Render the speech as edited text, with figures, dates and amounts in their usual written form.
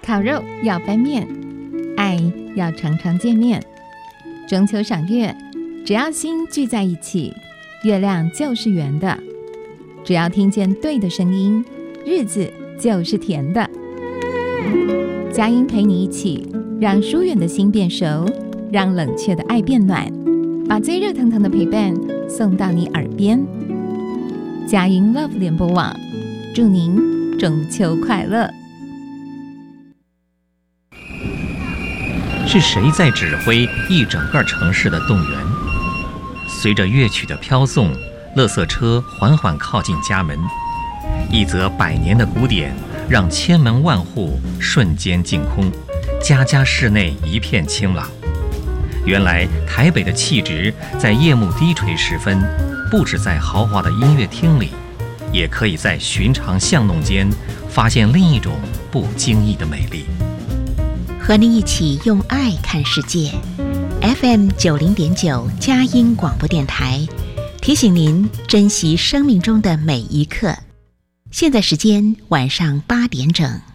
烤肉要翻面，爱要常常见面。中秋赏月，只要心聚在一起，月亮就是圆的。只要听见对的声音，日子就是甜的。佳音陪你一起，让疏远的心变熟，让冷却的爱变暖，把最热腾腾的陪伴送到你耳边。佳音 Love 联播网，祝您中秋快乐。 是谁在指挥一整个城市的动员？随着乐曲的飘送，垃圾车缓缓靠近家门，一则100年的古典让千门万户瞬间净空，家家室内一片清朗。原来台北的气质在夜幕低垂时分，不止在豪华的音乐厅里，也可以在寻常巷弄间发现另一种不经意的美丽。 和您一起用爱看世界。 FM 90.9佳音广播电台提醒您珍惜生命中的每一刻。现在时间晚上8点整。